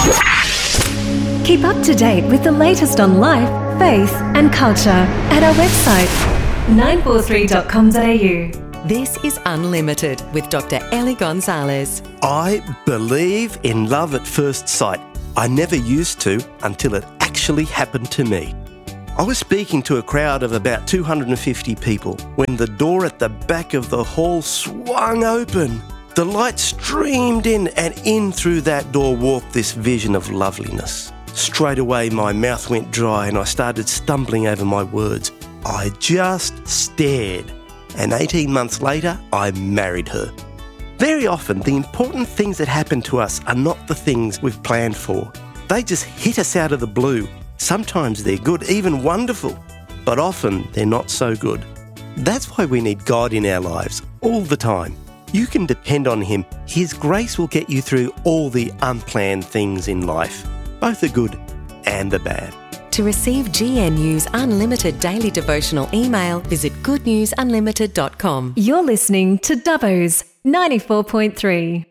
Keep up to date with the latest on life, faith and culture at our website 943.com.au. This is Unlimited with Dr. Ellie Gonzalez. I believe in love at first sight. I never used to until it actually happened to me. I was speaking to a crowd of about 250 people when the door at the back of the hall swung open. The light streamed in, and in through that door walked this vision of loveliness. Straight away my mouth went dry and I started stumbling over my words. I just stared, and 18 months later I married her. Very often the important things that happen to us are not the things we've planned for. They just hit us out of the blue. Sometimes they're good, even wonderful, but often they're not so good. That's why we need God in our lives all the time. You can depend on Him. His grace will get you through all the unplanned things in life, both the good and the bad. To receive GNU's Unlimited Daily Devotional email, visit goodnewsunlimited.com. You're listening to Dubbo's 94.3.